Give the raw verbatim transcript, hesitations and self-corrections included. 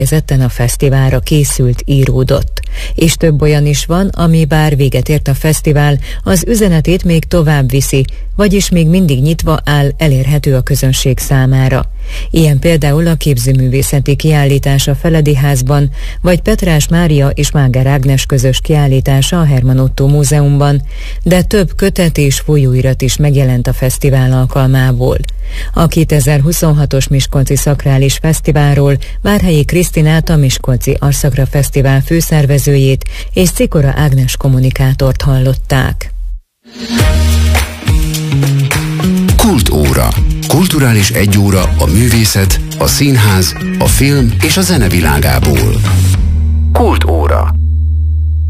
ezetten a fesztiválra készült, íródott. És több olyan is van, ami bár véget ért a fesztivál, az üzenetét még tovább viszi, vagyis még mindig nyitva áll, elérhető a közönség számára. Ilyen például a képzőművészeti kiállítás a Feledi Házban, vagy Petrás Mária és Máger Ágnes közös kiállítása a Herman Ottó Múzeumban, de több kötet és folyóirat is megjelent a fesztivál alkalmából. A kétezer-huszonhatos Miskolci Szakrális Fesztiválról Várhelyi Krisztinát, a Miskolci Arszakra Fesztivál főszervezőjét és Cikora Ágnes kommunikátort hallották. Kultóra. Kulturális egyóra a művészet, a színház, a film és a zene világából. Kultóra.